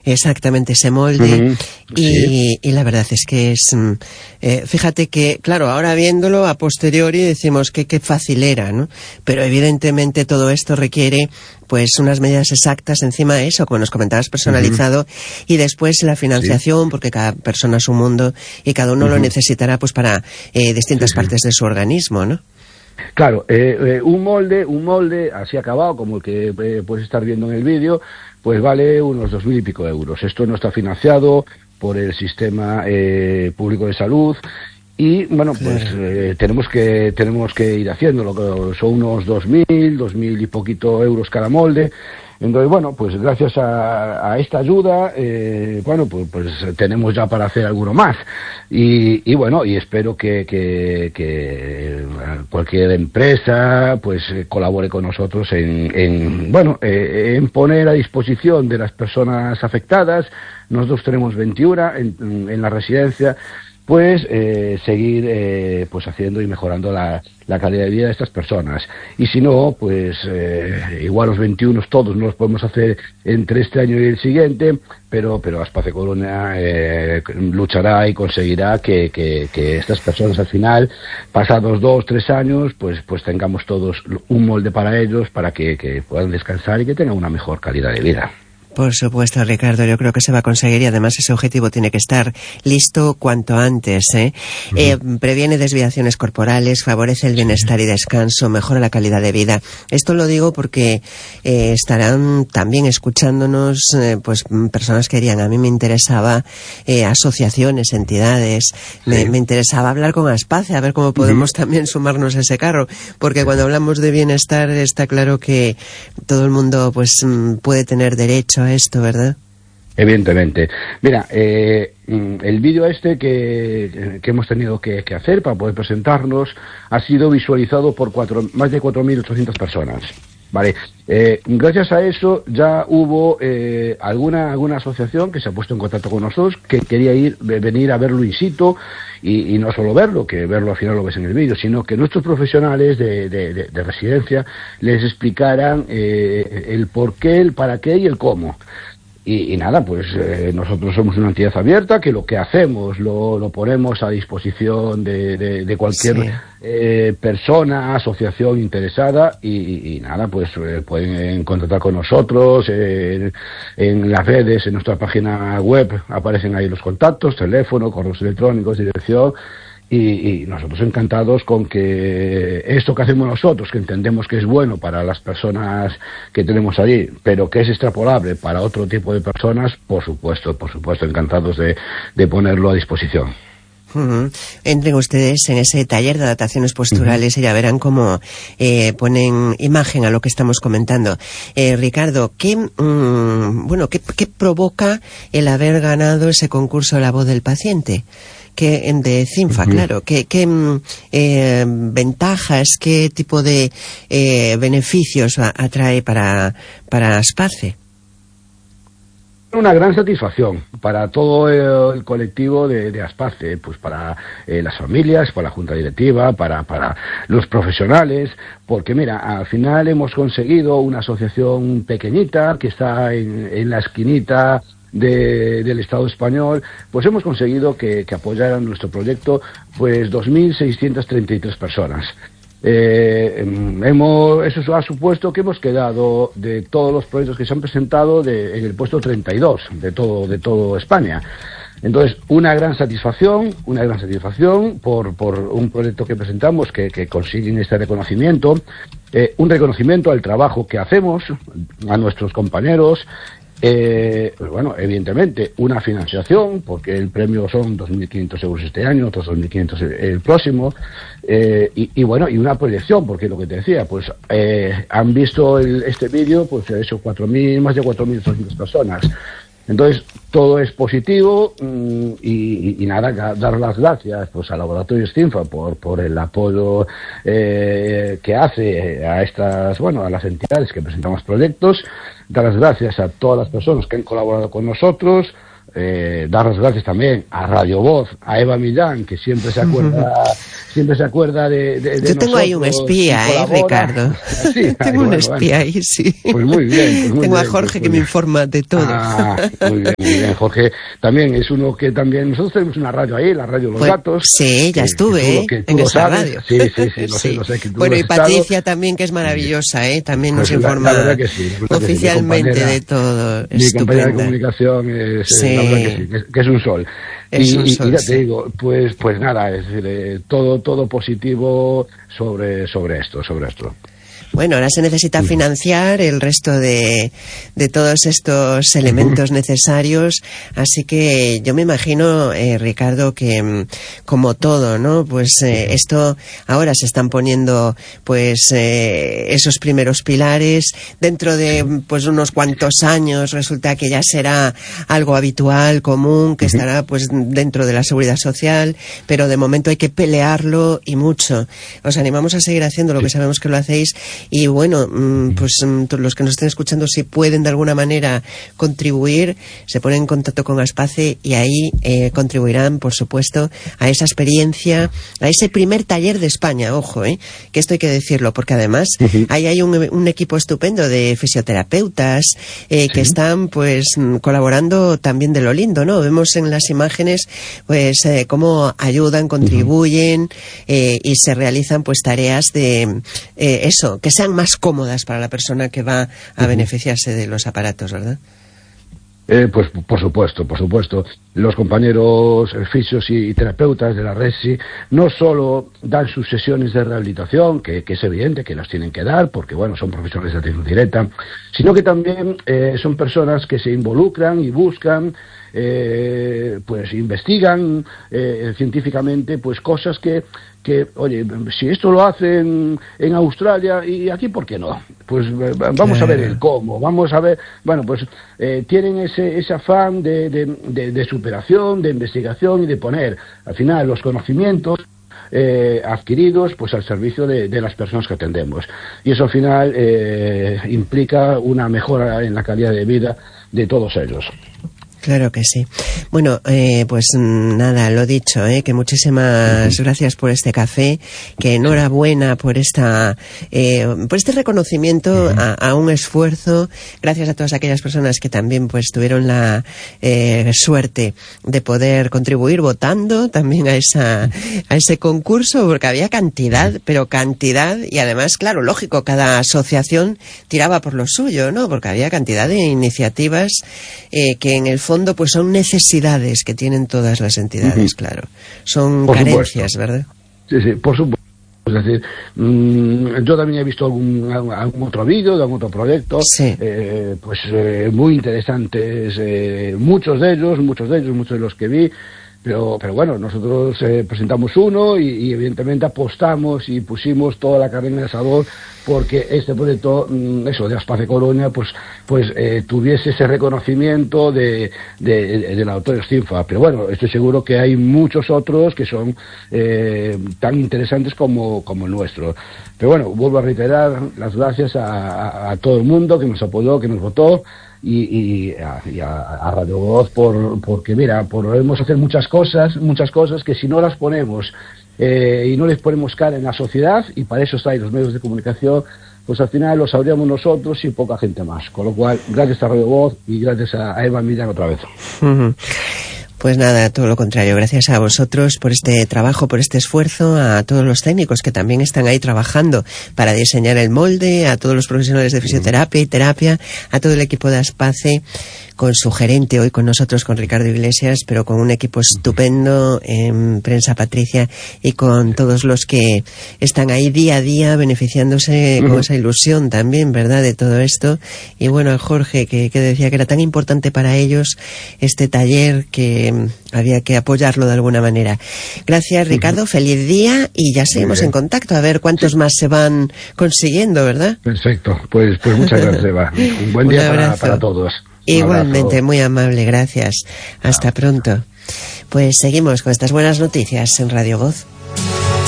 exactamente ese molde. Y la verdad es que es... fíjate que, claro, ahora viéndolo a posteriori decimos que qué fácil era, ¿no? Pero evidentemente todo esto requiere pues unas medidas exactas encima de eso, como nos comentabas, personalizado, y después la financiación, porque cada persona es un mundo y cada uno lo necesitará pues para distintas partes de su organismo, ¿no? Claro, un molde así acabado, como el que puedes estar viendo en el vídeo, pues vale unos 2.000 y pico euros. Esto no está financiado por el sistema público de salud. Y bueno, pues tenemos que ir haciéndolo. Son unos 2.000 y poquito euros cada molde. Entonces, bueno, pues gracias a esta ayuda, bueno, pues tenemos ya para hacer alguno más. Y bueno, y espero que cualquier empresa pues colabore con nosotros en poner a disposición de las personas afectadas. Nosotros tenemos 21 en la residencia. Pues seguir pues haciendo y mejorando la calidad de vida de estas personas. Y si no, pues igual los 21 todos no los podemos hacer entre este año y el siguiente, pero Aspace Coruña luchará y conseguirá que estas personas al final, pasados 2-3 años, pues tengamos todos un molde para ellos, para que puedan descansar y que tengan una mejor calidad de vida. Por supuesto, Ricardo, yo creo que se va a conseguir y además ese objetivo tiene que estar listo cuanto antes, ¿eh? Previene desviaciones corporales, favorece el bienestar y descanso, mejora la calidad de vida. Esto lo digo porque estarán también escuchándonos pues personas que dirían, a mí me interesaba asociaciones, entidades, me interesaba hablar con Aspace, a ver cómo podemos también sumarnos a ese carro, porque cuando hablamos de bienestar está claro que todo el mundo pues puede tener derecho a esto, ¿verdad? Evidentemente. Mira, el vídeo que hemos tenido que hacer para poder presentarnos ha sido visualizado por más de 4.800 personas. Vale, gracias a eso ya hubo alguna asociación que se ha puesto en contacto con nosotros que quería venir a verlo in situ y no solo verlo, que verlo al final lo ves en el vídeo, sino que nuestros profesionales de residencia les explicaran el por qué, el para qué y el cómo. Y nada, pues nosotros somos una entidad abierta que lo que hacemos lo ponemos a disposición de cualquier persona, asociación interesada y nada, pues pueden contactar con nosotros en las redes, en nuestra página web aparecen ahí los contactos, teléfono, correos electrónicos, dirección. Y nosotros encantados con que esto que hacemos nosotros, que entendemos que es bueno para las personas que tenemos allí, pero que es extrapolable para otro tipo de personas, por supuesto, encantados de ponerlo a disposición. Entren ustedes en ese taller de adaptaciones posturales y ya verán cómo ponen imagen a lo que estamos comentando. Ricardo, ¿qué provoca el haber ganado ese concurso La Voz del Paciente? De CINFA, claro, ¿qué ventajas, qué tipo de beneficios atrae para Aspace? Una gran satisfacción para todo el colectivo de Aspace, pues para las familias, para la junta directiva, para los profesionales, porque mira, al final hemos conseguido una asociación pequeñita que está en la esquinita del Estado español, pues hemos conseguido que apoyaran nuestro proyecto pues 2.633 personas. Eso ha supuesto que hemos quedado, de todos los proyectos que se han presentado, en el puesto 32 de todo España. Entonces, una gran satisfacción por un proyecto que presentamos que consiguen este reconocimiento, un reconocimiento al trabajo que hacemos, a nuestros compañeros. Pues bueno, evidentemente una financiación, porque el premio son 2.500 euros este año, otros 2.500 el próximo, y bueno, y una proyección, porque lo que te decía, pues han visto este vídeo, pues eso, más de 4.800 personas. Entonces, todo es positivo y nada, dar las gracias pues a Laboratorios CINFA por el apoyo que hace a las entidades que presentamos proyectos, dar las gracias a todas las personas que han colaborado con nosotros, dar las gracias también a Radio Voz, a Eva Millán, que siempre se acuerda de Yo tengo ahí un espía, Ricardo. Sí, tengo un espía ahí, sí. Pues muy bien. Tengo a Jorge que me informa de todo. Muy bien. Jorge también es uno que también... Nosotros tenemos una radio ahí, la Radio Los Gatos. Sí, ya estuve en esa radio. Sí, lo sé. Que tú bueno, y Patricia estado. también, que es maravillosa, también nos Pues informa la verdad que sí, oficialmente de todo. Mi compañera de comunicación es la verdad que sí, que es un sol. Y ya te digo, pues nada, es decir, todo positivo sobre esto. Bueno, ahora se necesita financiar el resto de todos estos elementos necesarios, así que yo me imagino, Ricardo, que como todo, ¿no? Pues esto ahora se están poniendo pues esos primeros pilares. Dentro de pues unos cuantos años resulta que ya será algo habitual, común, que estará pues dentro de la seguridad social, pero de momento hay que pelearlo y mucho. Os animamos a seguir haciendo lo que sabemos que lo hacéis. Y bueno, pues los que nos estén escuchando, si pueden de alguna manera contribuir, se ponen en contacto con Aspace y ahí contribuirán, por supuesto, a esa experiencia, a ese primer taller de España, ojo, que esto hay que decirlo, porque además ahí hay un equipo estupendo de fisioterapeutas que están pues colaborando también de lo lindo, ¿no? Vemos en las imágenes pues cómo ayudan, contribuyen y se realizan pues tareas de eso, que sean más cómodas para la persona que va a beneficiarse de los aparatos, ¿verdad? Pues por supuesto. Los compañeros fisios y terapeutas de la RESI no solo dan sus sesiones de rehabilitación, que es evidente que las tienen que dar, porque bueno, son profesionales de atención directa, sino que también son personas que se involucran y buscan, pues investigan científicamente pues cosas que oye, si esto lo hacen en Australia, y aquí ¿por qué no? Pues vamos a ver el cómo, vamos a ver, bueno, pues tienen ese afán de superación, de investigación y de poner al final los conocimientos adquiridos pues al servicio de las personas que atendemos, y eso al final implica una mejora en la calidad de vida de todos ellos. Claro que sí. Bueno, pues nada, lo dicho, que muchísimas gracias por este café, que enhorabuena por por este reconocimiento a un esfuerzo. Gracias a todas aquellas personas que también pues tuvieron la suerte de poder contribuir votando también a ese concurso, porque había cantidad, y además, claro, lógico, cada asociación tiraba por lo suyo, ¿no? Porque había cantidad de iniciativas que en el fondo pues son necesidades que tienen todas las entidades, claro. Son por carencias, supuesto. ¿Verdad? Sí, por supuesto. Es decir, yo también he visto algún otro vídeo de algún otro proyecto, muy interesantes, muchos de los que vi. Pero bueno, nosotros presentamos uno y evidentemente apostamos y pusimos toda la carne en el asador porque este proyecto, de Aspace Coruña, pues tuviese ese reconocimiento de la doctora Stinfa. Pero bueno, estoy seguro que hay muchos otros que son tan interesantes como el nuestro. Pero bueno, vuelvo a reiterar las gracias a todo el mundo que nos apoyó, que nos votó, y a Radio Voz porque mira, podemos hacer muchas cosas que si no las ponemos y no les ponemos cara en la sociedad, y para eso están los medios de comunicación, pues al final lo sabríamos nosotros y poca gente más. Con lo cual, gracias a Radio Voz y gracias a Eva Millán otra vez. Pues nada, todo lo contrario. Gracias a vosotros por este trabajo, por este esfuerzo, a todos los técnicos que también están ahí trabajando para diseñar el molde, a todos los profesionales de fisioterapia y terapia, a todo el equipo de Aspace, con su gerente hoy con nosotros, con Ricardo Iglesias, pero con un equipo estupendo en prensa, Patricia, y con todos los que están ahí día a día beneficiándose con esa ilusión también, ¿verdad?, de todo esto. Y bueno, a Jorge, que decía que era tan importante para ellos este taller que había que apoyarlo de alguna manera. Gracias, Ricardo, feliz día, y ya seguimos en contacto a ver cuántos más se van consiguiendo, ¿verdad? Perfecto, pues muchas gracias, Eva. Un buen día para todos. Igualmente, muy amable, gracias. Hasta pronto. Pues seguimos con estas buenas noticias en Radio Voz.